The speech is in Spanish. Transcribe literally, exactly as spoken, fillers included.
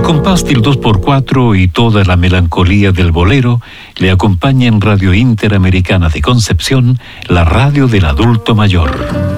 compás del dos por cuatro y toda la melancolía del bolero le acompaña en Radio Interamericana de Concepción, la radio del adulto mayor.